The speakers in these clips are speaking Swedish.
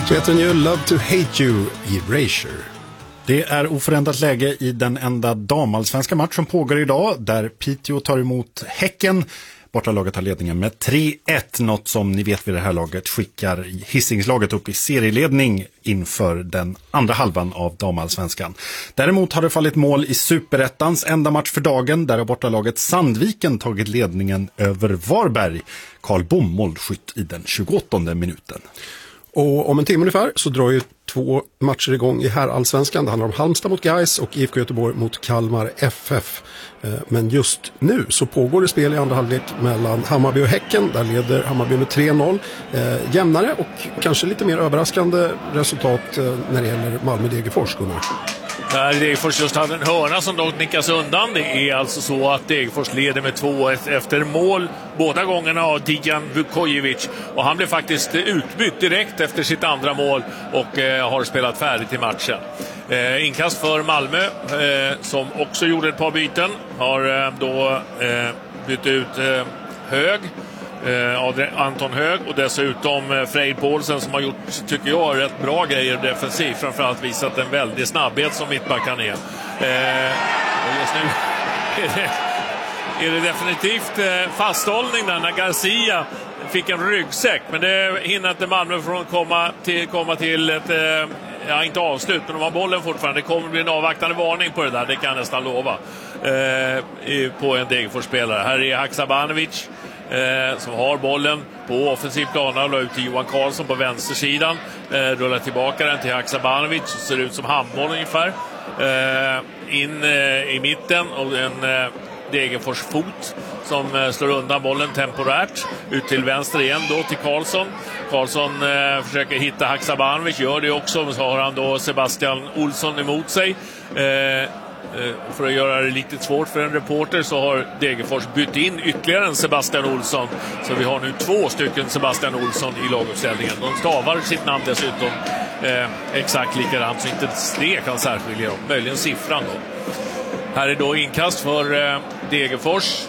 Så heter den ju Love to Hate You, Erasure. Det är oförändrat läge i den enda damallsvenska match som pågår idag, där Piteå tar emot Häcken. Bortalaget har ledningen med 3-1, något som ni vet vid det här laget skickar Hisingslaget upp i serieledning inför den andra halvan av damallsvenskan. Däremot har det fallit mål i Superettans enda match för dagen, där har bortalaget Sandviken tagit ledningen över Varberg. Karl Bom målskytt i den 28:e minuten. Och om en timme ungefär så drar ju 2 matcher igång i herrallsvenskan. Det handlar om Halmstad mot Gais och IFK Göteborg mot Kalmar FF. Men just nu så pågår det spel i andra halvlek mellan Hammarby och Häcken. Där leder Hammarby med 3-0. Jämnare och kanske lite mer överraskande resultat när det gäller Malmö-Degerfors, Gunnar. Där Degerfors just hade en hörna som dock nickas undan. Det är alltså så att Degerfors leder med 2-1 efter mål båda gångerna av Dijan Vukojevic. Och han blev faktiskt utbytt direkt efter sitt andra mål och har spelat färdigt i matchen. Inkast för Malmö som också gjorde ett par byten. Har då bytt ut Hög. Anton Hög och dessutom Frejd Paulsen som har gjort, tycker jag, rätt bra grejer defensivt, framförallt visat en väldig snabbhet som mittbackan är. Och just nu är det definitivt fasthållning där när Garcia fick en ryggsäck, men det hinner inte Malmö från komma till ett inte avslut, men de har bollen fortfarande. Det kommer bli en avvaktande varning på det där, det kan jag nästan lova, på en Degerfors-spelare. Här är Haksabanovic som har bollen på offensiv plan och la ut till Johan Karlsson på vänstersidan, rullar tillbaka den till Haksabanovic, ser ut som handboll ungefär, in i mitten och en Degerfors fot som slår undan bollen temporärt ut till vänster igen då till Karlsson. Karlsson försöker hitta Haksabanovic, gör det också, så har han då Sebastian Olsson emot sig. För att göra det lite svårt för en reporter så har Degerfors bytt in ytterligare en Sebastian Olsson. Så vi har nu 2 stycken Sebastian Olsson i laguppställningen. De stavar sitt namn dessutom exakt likadant, så inte det kan särskilja dem. Möjligen siffran då. Här är då inkast för Degerfors.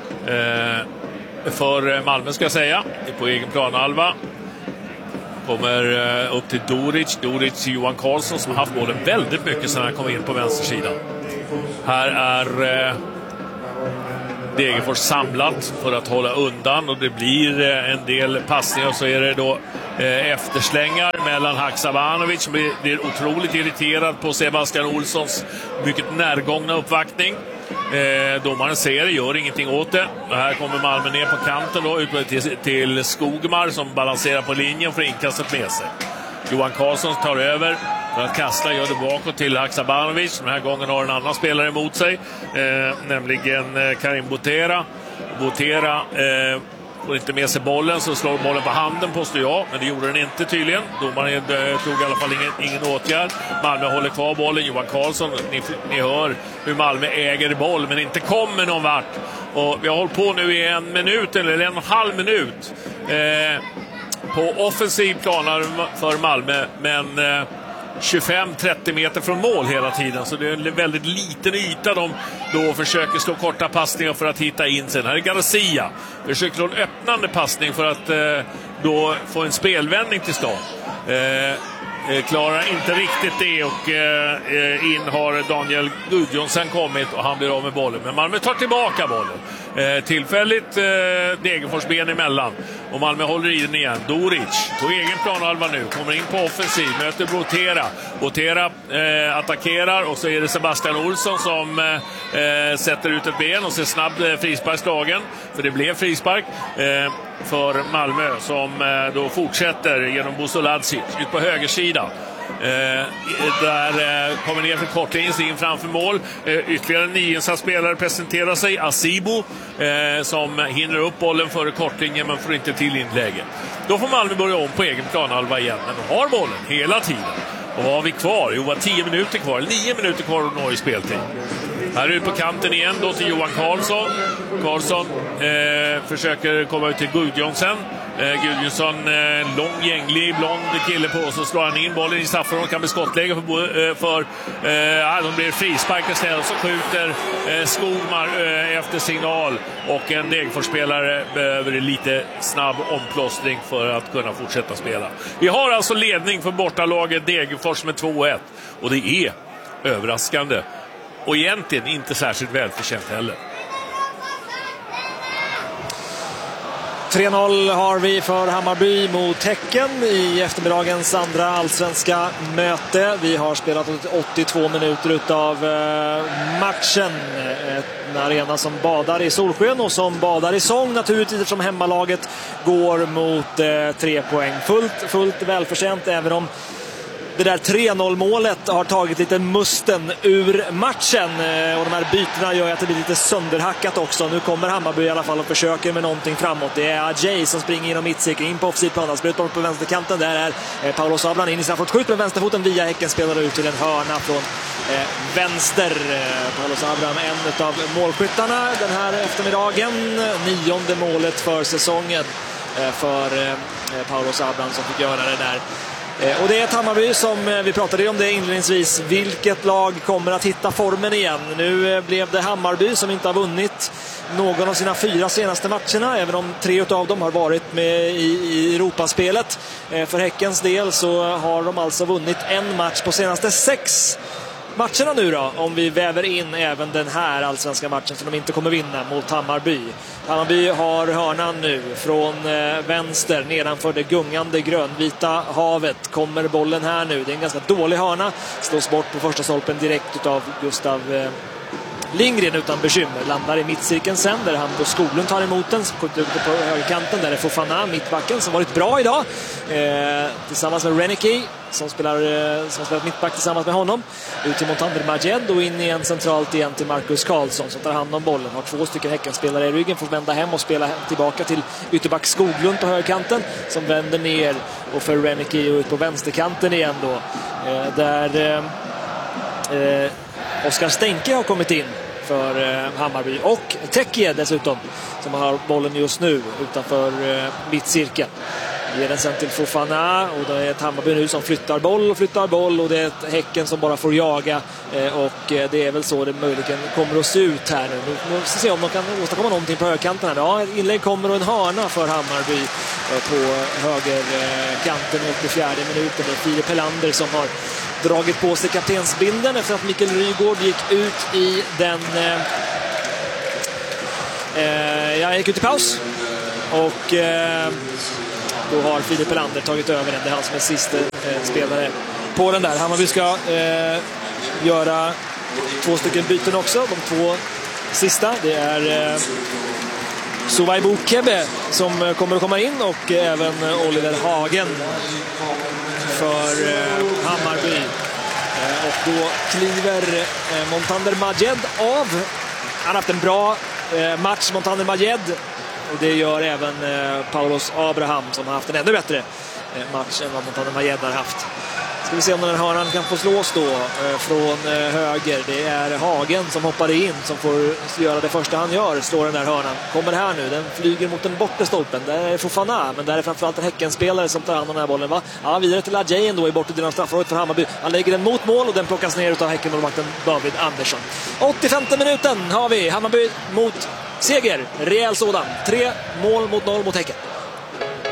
För Malmö ska jag säga. På egen planhalva. Kommer upp till Doric Johan Karlsson som har haft bollen väldigt mycket sedan han kom in på vänstersidan. Här är Degerfors samlat för att hålla undan och det blir en del passningar, och så är det då efterslängar mellan Haksabanovic som blir otroligt irriterad på Sebastian Olssons mycket närgångna uppvaktning. Domaren ser det, gör ingenting åt det. Och här kommer Malmö ner på kanten då, ut till Skogmar som balanserar på linjen för inkastet med sig. Johan Karlsson tar över för att kasta, gör det bakåt till Haksabanovic. Den här gången har en annan spelare emot sig, nämligen Karim Botera. Botera får inte med sig bollen, så slår bollen på handen, påstår jag, men det gjorde den inte tydligen. Domaren tog i alla fall ingen åtgärd. Malmö håller kvar bollen. Johan Karlsson, ni hör hur Malmö äger boll men inte kommer någon vart. Och vi har hållit på nu i 1 minut eller 1,5 minut på offensiv planer för Malmö, men 25-30 meter från mål hela tiden, så det är en väldigt liten yta de då försöker slå korta passningar för att hitta in sen. Här är Garcia, försöker slå en öppnande passning för att då få en spelvändning till start. Klarar inte riktigt det, och in har Daniel Gudjonsson kommit och han blir av med bollen, men Malmö tar tillbaka bollen. Tillfälligt Degerfors ben emellan och Malmö håller i den igen. Doric på egen planhalva nu, kommer in på offensiv, möter Botera attackerar, och så är det Sebastian Olsson som sätter ut ett ben och ser snabbt frisparkslagen, för det blev frispark för Malmö som då fortsätter genom Busoladzic ut på högersidan. Där kommer ner för kortlinjen in framför mål. Ytterligare en nyinsatsspelare presenterar sig, Asibo, som hinner upp bollen före kortlinjen men får inte till inlägget. Då får Malmö börja om på egen planhalva igen, men de har bollen hela tiden. Och vad har vi kvar? Jo, var 10 minuter kvar, 9 minuter kvar att nå i speltid. Här är på kanten igen då till Johan Karlsson. Karlsson försöker komma ut till Gudjonsson. Gudjonsson, lång, gänglig, blond kille på, så slår han in bollen i straffområdet, kan bli skottläge för de blir frispark istället, så skjuter Skogmar efter signal, och en Degerfors-spelare behöver lite snabb omplåstring för att kunna fortsätta spela. Vi har alltså ledning för bortalaget Degerfors med 2-1, och det är överraskande och egentligen inte särskilt välförtjänt heller. 3-0 har vi för Hammarby mot Häcken i eftermiddagens andra allsvenska möte. Vi har spelat 82 minuter utav matchen. En arena som badar i solsken och som badar i sång naturligtvis, eftersom hemmalaget går mot 3 poäng. Fullt välförtjänt, även om det där 3-0-målet har tagit lite musten ur matchen, och de här bytena gör att det blir lite sönderhackat också. Nu kommer Hammarby i alla fall och försöker med någonting framåt. Det är Ajay som springer inom mittcirkeln in på offsidplan. Han spelar på vänsterkanten. Där är Paolo Sablan in i straffområdet, skjut med vänsterfoten via Häcken, spelar ut till en hörna från vänster. Paolo Sablan, en av målskyttarna den här eftermiddagen. 9:e målet för säsongen för Paolo Sablan, som fick göra det där. Och det är ett Hammarby som, vi pratade om det inledningsvis, vilket lag kommer att hitta formen igen. Nu blev det Hammarby som inte har vunnit någon av sina 4 senaste matcherna, även om 3 av dem har varit med i Europaspelet. För Häckens del så har de alltså vunnit en match på senaste 6 matcherna nu då, om vi väver in även den här allsvenska matchen som de inte kommer vinna mot Hammarby. Hammarby har hörnan nu från vänster nedanför det gungande grönvita havet. Kommer bollen här nu, det är en ganska dålig hörna, slås bort på första stolpen direkt av Gustav Lindgren utan bekymmer. Landar i mittcirkeln sen, där han på Skoglund tar emot den, skjuter ut på högerkanten. Där är Fofana, mittbacken, som varit bra idag tillsammans med Reneke, som spelar mittback tillsammans med honom. Ut till Montander Majed och in igen centralt igen till Marcus Karlsson, som tar hand om bollen. Har 2 stycken Häckenspelare i ryggen, får vända hem och spela tillbaka till ytterback Skoglund på högerkanten, som vänder ner och för Reneke ut på vänsterkanten igen då. Oskar Stenke har kommit in för Hammarby, och Tekje dessutom, som har bollen just nu utanför mittcirkeln. Ger den sen till Fofana, och det är ett Hammarby nu som flyttar boll, och det är ett Häcken som bara får jaga, och det är väl så det möjligen kommer att se ut här nu. Nu ska vi se om de kan åstadkomma någonting på högerkanten här. Ja, ett inlägg kommer och en hörna för Hammarby på högerkanten i 84:e minuten. Det är Filip Helander som har dragit på sig kaptensbilden efter att Mikael Rygaard gick ut i den gick ut i paus, och då har Filip Helander tagit över den. Det är han som är sista spelare på den där. Hammarby ska göra 2 stycken byten också. De 2 sista, det är Suvaibu Kebe som kommer att komma in, och även Oliver Hagen för Hammarby. Och då kliver Montander Majed av. Han har haft en bra match, Montander Majed. Och det gör även Paulos Abraham, som har haft en ännu bättre match än vad Montander Majed har haft. Ska vi se om den här hörnan kan få slås då från höger. Det är Hagen som hoppade in, som får göra det första han gör. Slår den där hörnan. Kommer här nu. Den flyger mot den bortre stolpen. Där är Fofana, men där är framförallt en Häckenspelare som tar hand om den här bollen. Va? Ja, vidare till Ajay då i bortre delen av straffområdet för Hammarby. Han lägger den mot mål, och den plockas ner av Häckenmålvakten David Andersson. 85:e minuten har vi. Hammarby mot seger. Rejäl sådan. 3 mål mot 0 mot Häcken.